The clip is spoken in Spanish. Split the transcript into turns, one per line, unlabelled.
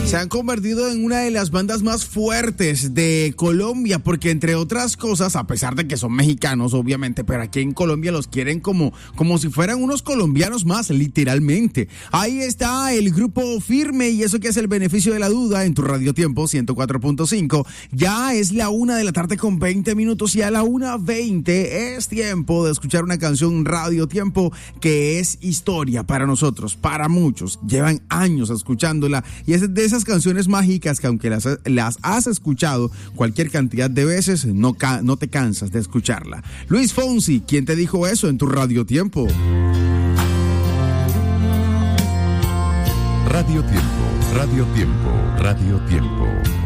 se han convertido en una de las bandas más fuertes de Colombia, porque entre otras cosas, a pesar de que son mexicanos, obviamente, pero aquí en Colombia los quieren como si fueran unos colombianos más, literalmente. Ahí está el grupo Firme, y eso que es el beneficio de la duda en tu Radio Tiempo 104.5. Ya es la 1:20 p.m, y a la 1:20 es tiempo de escuchar una canción Radio Tiempo que es historia para nosotros, para muchos. Llevan años escuchándola y es de esas canciones mágicas que aunque las has escuchado cualquier cantidad de veces, no te cansas de escucharla. Luis Fonsi, ¿quién te dijo eso en tu Radio Tiempo?
Radio Tiempo, Radio Tiempo, Radio Tiempo.